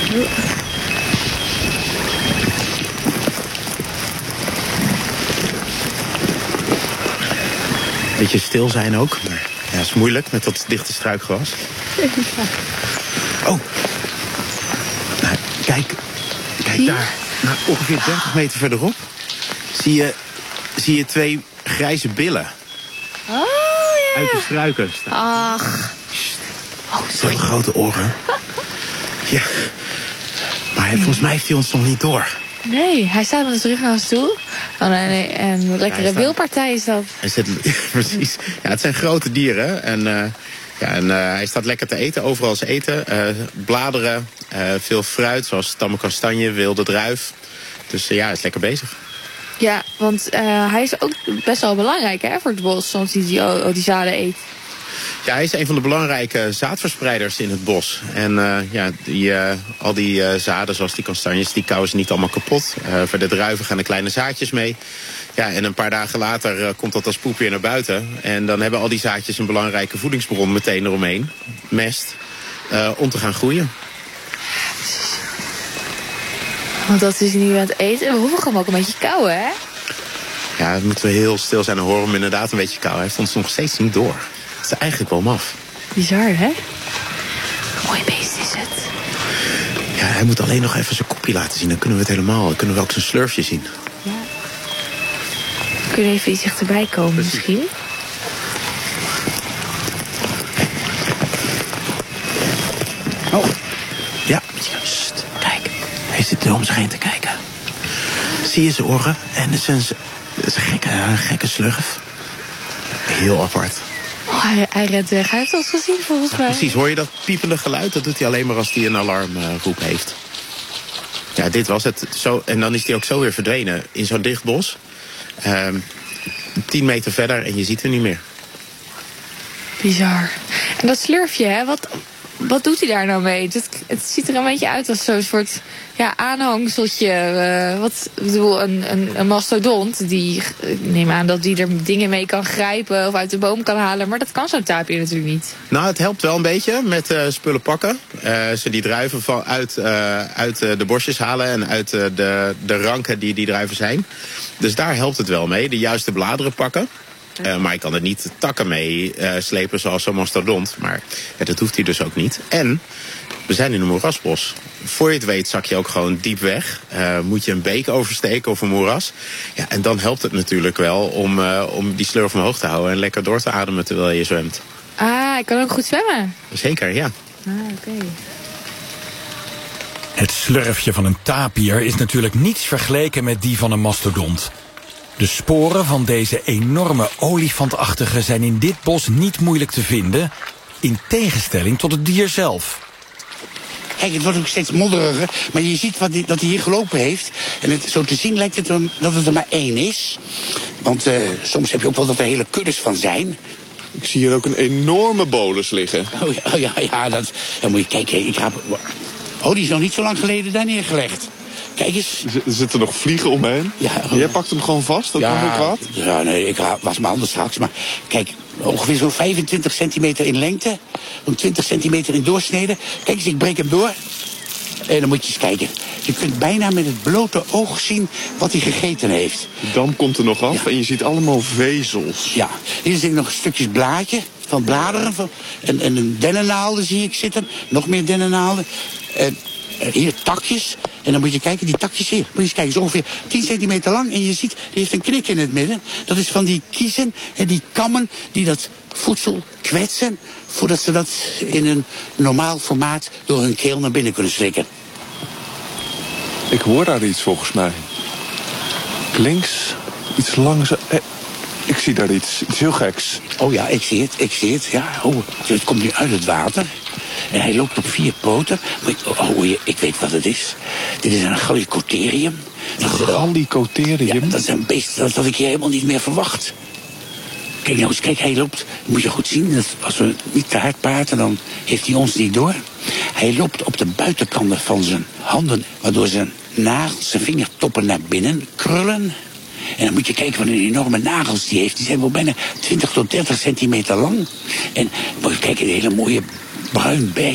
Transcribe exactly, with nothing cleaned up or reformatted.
Beetje stil zijn ook. Maar ja, het is moeilijk met dat dichte struikgewas. Oh. Nou, kijk. Kijk daar. Nou, ongeveer dertig meter verderop zie je, zie je twee grijze billen. Oh, ja. Uit de struiken staan. Ach. Oh, sorry. Zo'n grote oren. Ja. Maar hij, volgens mij heeft hij ons nog niet door. Nee, hij staat met zijn rug naar ons toe. Oh, nee, nee. En een lekkere ja, bilpartij is dat. Hij zit, precies. Ja, het zijn grote dieren. En, uh, ja, en uh, hij staat lekker te eten. Overal is eten. Uh, bladeren, uh, veel fruit, zoals tamme kastanje, wilde druif. Dus uh, ja, hij is lekker bezig. Ja, want uh, hij is ook best wel belangrijk hè, voor het bos, soms die, die, die zaden eet. Ja, hij is een van de belangrijke zaadverspreiders in het bos. En uh, ja, die, uh, al die uh, zaden, zoals die kastanjes, die kauwen ze niet allemaal kapot. Uh, voor de druiven gaan er kleine zaadjes mee. Ja, en een paar dagen later uh, komt dat als poep weer naar buiten. En dan hebben al die zaadjes een belangrijke voedingsbron meteen eromheen. Mest. Uh, om te gaan groeien. Want dat is nu aan het eten. We hoeven hem ook een beetje kauwen, hè? Ja, dan moeten we heel stil zijn en horen hem inderdaad een beetje kauwen. Hij heeft ons nog steeds niet door. Dat is eigenlijk wel maf. Bizar, hè? Mooi beest is het. Ja, hij moet alleen nog even zijn kopje laten zien. Dan kunnen we het helemaal. Dan kunnen we ook zijn slurfje zien. Ja. We kunnen even iets dichterbij komen, Precies. misschien. Oh. Ja. Sst, kijk. Hij zit er om zich heen te kijken. Zie je zijn oren? En het is een, het is een gekke, gekke slurf. Heel apart. Oh, hij, hij rent weg. Hij heeft ons gezien, volgens mij. Ja, precies. Hoor je dat piepende geluid? Dat doet hij alleen maar als hij een alarmroep uh, heeft. Ja, dit was het. Zo, en dan is hij ook zo weer verdwenen in zo'n dicht bos. Uh, tien meter verder en je ziet hem niet meer. Bizar. En dat slurfje, hè? Wat, wat doet hij daar nou mee? Het, het ziet er een beetje uit als zo'n soort ja, aanhangseltje. Uh, wat, ik bedoel, een, een, een mastodont. Die, ik neem aan dat die er dingen mee kan grijpen of uit de boom kan halen. Maar dat kan zo'n tapir natuurlijk niet. Nou, het helpt wel een beetje met uh, spullen pakken. Uh, ze die druiven van uit, uh, uit uh, de bosjes halen en uit uh, de, de ranken die die druiven zijn. Dus daar helpt het wel mee. De juiste bladeren pakken. Uh, maar ik kan er niet takken mee uh, slepen zoals zo'n mastodont. Maar ja, dat hoeft hij dus ook niet. En we zijn in een moerasbos. Voor je het weet zak je ook gewoon diep weg. Uh, moet je een beek oversteken of een moeras. Ja, en dan helpt het natuurlijk wel om, uh, om die slurf omhoog te houden en lekker door te ademen terwijl je zwemt. Ah, ik kan ook goed zwemmen. Zeker, ja. Ah, oké. Okay. Het slurfje van een tapir is natuurlijk niets vergeleken met die van een mastodont. De sporen van deze enorme olifantachtige zijn in dit bos niet moeilijk te vinden, in tegenstelling tot het dier zelf. Kijk, het wordt ook steeds modderiger, maar je ziet wat die, dat hij hier gelopen heeft. En het, zo te zien lijkt het er, dat het er maar één is. Want uh, soms heb je ook wel dat er hele kuddes van zijn. Ik zie hier ook een enorme bolus liggen. Oh ja, ja, ja dat, dan moet je kijken. Ik heb, oh, die is nog niet zo lang geleden daar neergelegd. Kijk eens. Er zitten nog vliegen omheen. Ja, jij pakt hem gewoon vast, dat ja, kan ook kwaad? Ja, nee, ik was mijn handen straks. Maar kijk, ongeveer zo'n vijfentwintig centimeter in lengte. Zo'n twintig centimeter in doorsnede. Kijk eens, ik breek hem door. En dan moet je eens kijken. Je kunt bijna met het blote oog zien wat hij gegeten heeft. De dam komt er nog af ja. En je ziet allemaal vezels. Ja, hier zit nog stukjes blaadje van bladeren. Van, en, en een dennennaalden zie ik zitten. Nog meer dennennaalden. En hier takjes. En dan moet je kijken, die takjes hier. Moet je eens kijken, is ongeveer tien centimeter lang. En je ziet, die heeft een knik in het midden. Dat is van die kiezen en die kammen die dat voedsel kwetsen. Voordat ze dat in een normaal formaat door hun keel naar binnen kunnen slikken. Ik hoor daar iets volgens mij. Links, iets langzaam. Eh, ik zie daar iets, iets heel geks. Oh ja, ik zie het, ik zie het. Ja, oh, het komt nu uit het water. En hij loopt op vier poten. Oh, oh, ik weet wat het is. Dit is een gallicotherium. Een gallicotherium? Ja, dat is een beest dat had ik hier helemaal niet meer verwacht. Kijk nou eens, kijk, hij loopt. Moet je goed zien, dat als we niet te hard praten, dan heeft hij ons niet door. Hij loopt op de buitenkanten van zijn handen, waardoor zijn nagels, zijn vingertoppen naar binnen krullen. En dan moet je kijken wat een enorme nagels die heeft. Die zijn wel bijna twintig tot dertig centimeter lang. En moet je kijken, een hele mooie bruin beest.